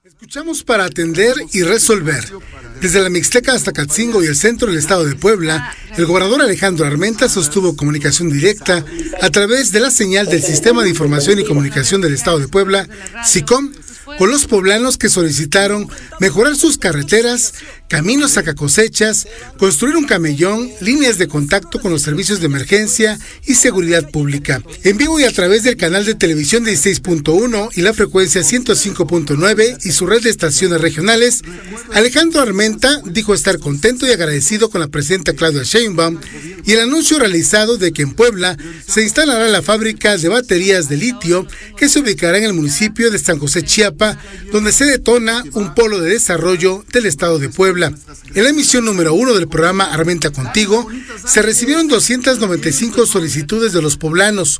Escuchamos para atender y resolver. Desde la Mixteca hasta Catzingo y el centro del estado de Puebla, el gobernador Alejandro Armenta sostuvo comunicación directa a través de la señal del Sistema de Información y Comunicación del estado de Puebla, SICOM, con los poblanos que solicitaron mejorar sus carreteras, caminos sacacosechas, construir un camellón, líneas de contacto con los servicios de emergencia y seguridad pública. En vivo y a través del canal de televisión 16.1 y la frecuencia 105.9 y su red de estaciones regionales, Alejandro Armenta dijo estar contento y agradecido con la presidenta Claudia Sheinbaum y el anuncio realizado de que en Puebla se instalará la fábrica de baterías de litio que se ubicará en el municipio de San José, Chiapa, donde se detona un polo de desarrollo del estado de Puebla. En la emisión número 1 del programa Armenta Contigo, se recibieron 295 solicitudes de los poblanos,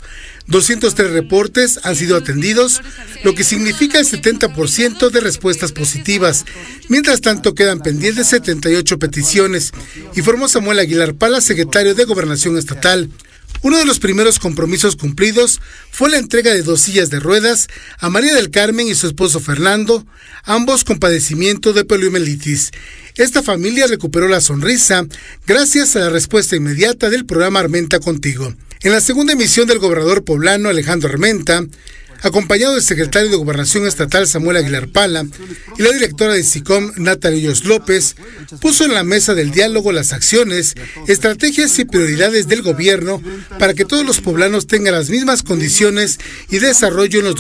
203 reportes han sido atendidos, lo que significa el 70% de respuestas positivas. Mientras tanto, quedan pendientes 78 peticiones, informó Samuel Aguilar Pala, secretario de Gobernación Estatal. Uno de los primeros compromisos cumplidos fue la entrega de 2 sillas de ruedas a María del Carmen y su esposo Fernando, ambos con padecimiento de poliomielitis. Esta familia recuperó la sonrisa gracias a la respuesta inmediata del programa Armenta Contigo. En la segunda emisión del gobernador poblano Alejandro Armenta, acompañado del secretario de Gobernación Estatal Samuel Aguilar Pala y la directora de SICOM Natalia Hoyos López, puso en la mesa del diálogo las acciones, estrategias y prioridades del gobierno para que todos los poblanos tengan las mismas condiciones y desarrollo en los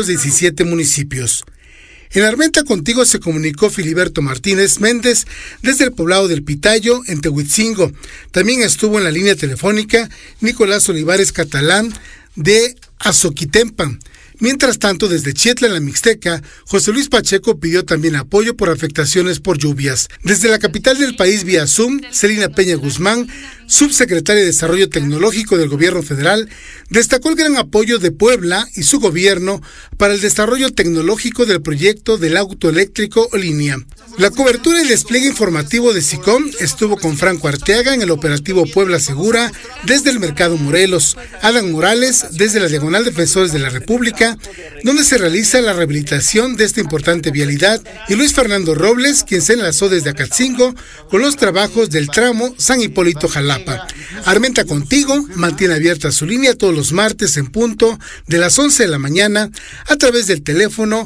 217 municipios. En Armenta Contigo se comunicó Filiberto Martínez Méndez desde el poblado del Pitayo, en Tehuitzingo. También estuvo en la línea telefónica Nicolás Olivares Catalán de Azoquitempan. Mientras tanto, desde Chietla, en la Mixteca, José Luis Pacheco pidió también apoyo por afectaciones por lluvias. Desde la capital del país, vía Zoom, Celina Peña Guzmán, subsecretaria de Desarrollo Tecnológico del Gobierno Federal, destacó el gran apoyo de Puebla y su gobierno para el desarrollo tecnológico del proyecto del auto eléctrico Olinia. La cobertura y despliegue informativo de SICOM estuvo con Franco Arteaga en el operativo Puebla Segura desde el Mercado Morelos, Adán Morales desde la Diagonal Defensores de la República, donde se realiza la rehabilitación de esta importante vialidad, y Luis Fernando Robles, quien se enlazó desde Acatzingo con los trabajos del tramo San Hipólito Jalapa. Armenta Contigo mantiene abierta su línea todos los martes en punto de las 11 de la mañana a través del teléfono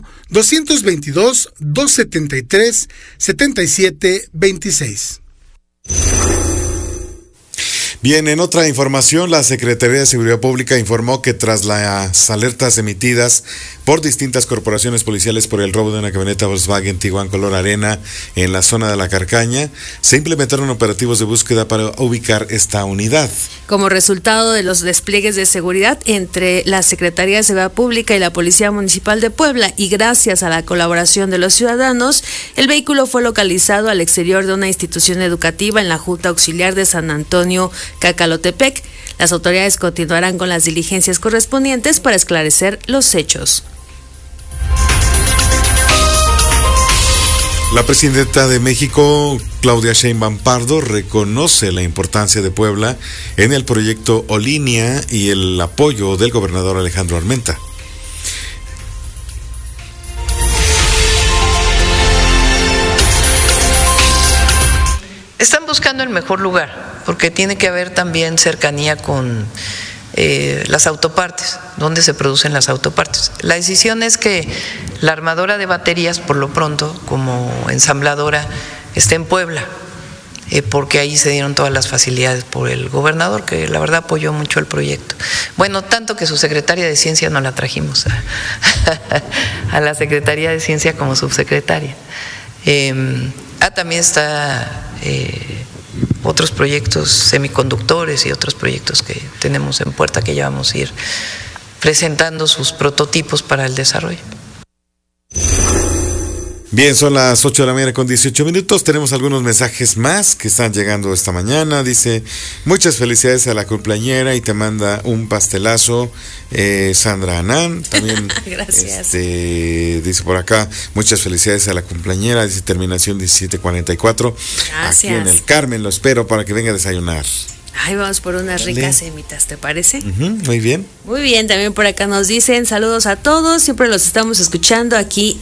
222-273-7726. Bien, en otra información, la Secretaría de Seguridad Pública informó que tras las alertas emitidas por distintas corporaciones policiales por el robo de una camioneta Volkswagen Tiguan color arena en la zona de La Carcaña, se implementaron operativos de búsqueda para ubicar esta unidad. Como resultado de los despliegues de seguridad entre la Secretaría de Seguridad Pública y la Policía Municipal de Puebla, y gracias a la colaboración de los ciudadanos, el vehículo fue localizado al exterior de una institución educativa en la Junta Auxiliar de San Antonio Cacalotepec. Las autoridades continuarán con las diligencias correspondientes para esclarecer los hechos. La presidenta de México, Claudia Sheinbaum Pardo, reconoce la importancia de Puebla en el proyecto Olinia y el apoyo del gobernador Alejandro Armenta. Están buscando el mejor lugar, porque tiene que haber también cercanía con las autopartes, donde se producen las autopartes. La decisión es que la armadora de baterías, por lo pronto, como ensambladora, esté en Puebla, porque ahí se dieron todas las facilidades por el gobernador, que la verdad apoyó mucho el proyecto. Bueno, tanto que su secretaria de Ciencia no la trajimos a la Secretaría de Ciencia como subsecretaria. También está otros proyectos semiconductores y otros proyectos que tenemos en puerta, que ya vamos a ir presentando sus prototipos para el desarrollo. Bien, son las 8 de la mañana con 18 minutos. Tenemos algunos mensajes más que están llegando esta mañana. Dice, muchas felicidades a la cumpleañera, y te manda un pastelazo Sandra Anán. También gracias. Dice por acá, muchas felicidades a la cumpleañera. Dice terminación 1744. Gracias. Aquí en el Carmen, lo espero para que venga a desayunar. Ahí vamos por unas ricas semitas, ¿te parece? Muy bien. Muy bien, también por acá nos dicen saludos a todos, siempre los estamos escuchando aquí